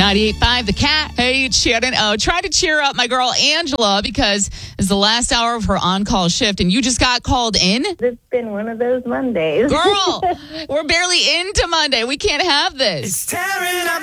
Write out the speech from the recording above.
98.5 The Cat. Hey, it's Shannon. Try to cheer up my girl Angela because it's the last hour of her on-call shift and you just got called in. It's been one of those Mondays. Girl, we're barely into Monday. We can't have this. It's tearing up